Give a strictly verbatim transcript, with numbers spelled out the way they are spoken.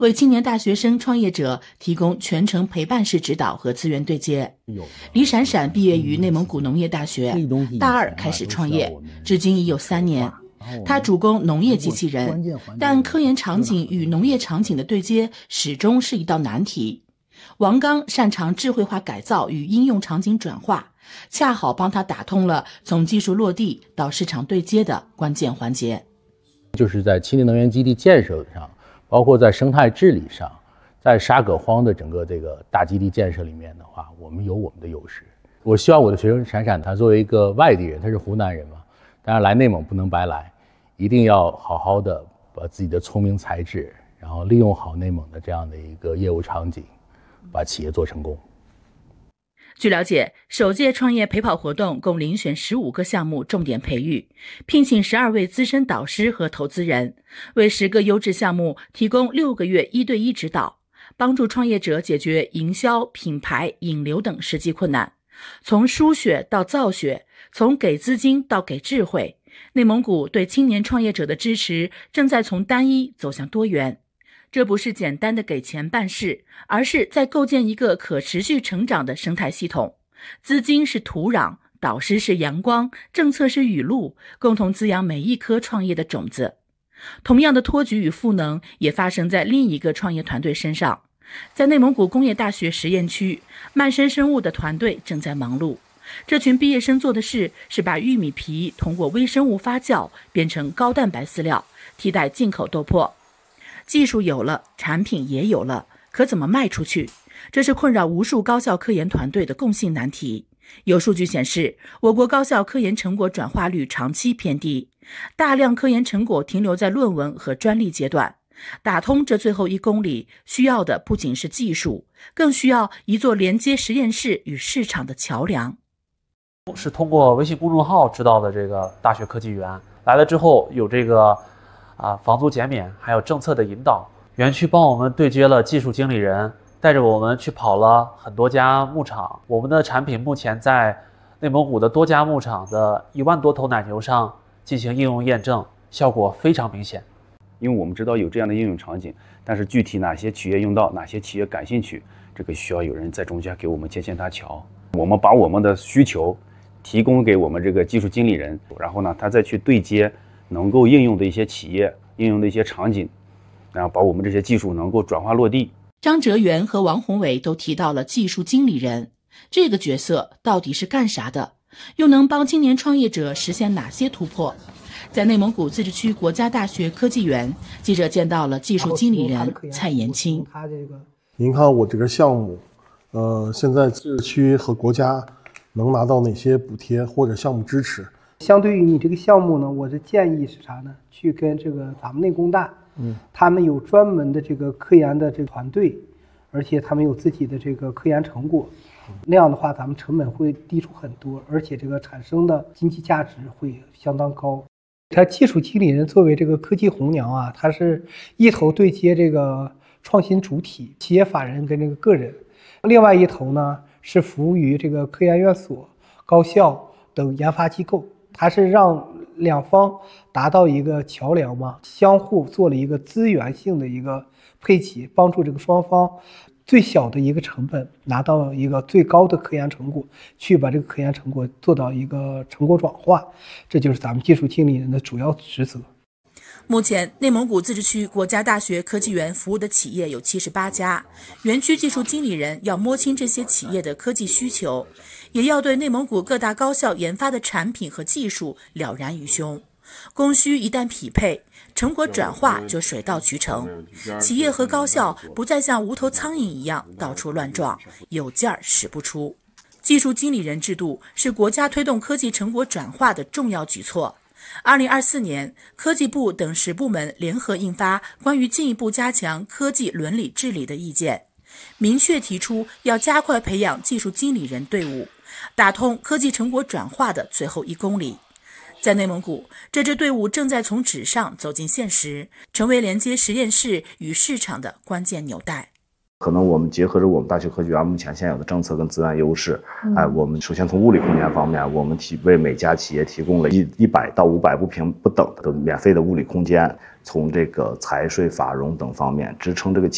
为青年大学生创业者提供全程陪伴式指导和资源对接。李闪闪毕业于内蒙古农业大学，大二开始创业，至今已有三年。他主攻农业机器人，但科研场景与农业场景的对接始终是一道难题。王刚擅长智慧化改造与应用场景转化，恰好帮他打通了从技术落地到市场对接的关键环节。 就是在青年能源基地建设上，包括在生态治理上，在沙葛荒的整个这个大基地建设里面的话，我们有我们的优势。我希望我的学生闪闪，他作为一个外地人，他是湖南人嘛，当然来内蒙不能白来，一定要好好的把自己的聪明才智，然后利用好内蒙的这样的一个业务场景，把企业做成功。 据了解，首届创业陪跑活动共遴选十五个项目重点培育，聘请十二位资深导师和投资人，为十个优质项目提供六个月一对一指导，帮助创业者解决营销、品牌、引流等实际困难。从输血到造血，从给资金到给智慧，内蒙古对青年创业者的支持正在从单一走向多元。这不是简单的给钱办事，而是在构建一个可持续成长的生态系统。资金是土壤，导师是阳光，政策是雨露，共同滋养每一颗创业的种子。同样的托举与赋能也发生在另一个创业团队身上。在内蒙古工业大学实验区，曼生生物的团队正在忙碌。这群毕业生做的事是把玉米皮通过微生物发酵变成高蛋白饲料，替代进口豆粕。技术有了，产品也有了，可怎么卖出去？这是困扰无数高校科研团队的共性难题。有数据显示，我国高校科研成果转化率长期偏低，大量科研成果停留在论文和专利阶段。打通这最后一公里，需要的不仅是技术，更需要一座连接实验室与市场的桥梁。 是通过微信公众号知道的这个大学科技园，来了之后有这个啊，房租减免，还有政策的引导。园区帮我们对接了技术经理人，带着我们去跑了很多家牧场。我们的产品目前在内蒙古的多家牧场的一万多头奶牛上进行应用验证，效果非常明显。 因为我们知道有这样的应用场景，但是具体哪些企业用到，哪些企业感兴趣，这个需要有人在中间给我们牵线搭桥。我们把我们的需求提供给我们这个技术经理人，然后呢，他再去对接能够应用的一些企业，应用的一些场景，然后把我们这些技术能够转化落地。 张哲元和王宏伟都提到了技术经理人，这个角色到底是干啥的？又能帮青年创业者实现哪些突破？在内蒙古自治区国家大学科技园，记者见到了技术经理人蔡延青。 您看我这个项目，呃，现在自治区和国家能拿到哪些补贴或者项目支持？ 相对于你这个项目呢，我的建议是啥呢？去跟这个咱们内工大，嗯，他们有专门的这个科研的这个团队，而且他们有自己的这个科研成果，那样的话咱们成本会低出很多，而且这个产生的经济价值会相当高。他技术经理人作为这个科技红娘啊，他是一头对接这个创新主体、企业法人跟这个个人，另外一头呢是服务于这个科研院所、高校等研发机构，它是让两方达到一个桥梁嘛，相互做了一个资源性的一个配给，帮助这个双方最小的一个成本拿到一个最高的科研成果，去把这个科研成果做到一个成果转化，这就是咱们技术经理人的主要职责。 目前，内蒙古自治区国家大学科技园服务的企业有七十八家，园区技术经理人要摸清这些企业的科技需求，也要对内蒙古各大高校研发的产品和技术了然于胸。供需一旦匹配，成果转化就水到渠成，企业和高校不再像无头苍蝇一样到处乱撞，有劲儿使不出。技术经理人制度是国家推动科技成果转化的重要举措。二零二四年，科技部等十部门联合印发关于进一步加强科技伦理治理的意见，明确提出要加快培养技术经理人队伍，打通科技成果转化的最后一公里。在内蒙古，这支队伍正在从纸上走进现实，成为连接实验室与市场的关键纽带。 可能我们结合着我们大学科技园目前现有的政策跟资源优势，嗯、哎，我们首先从物理空间方面，我们提为每家企业提供了一一百到五百不平不等的免费的物理空间，从这个财税、法融等方面支撑这个企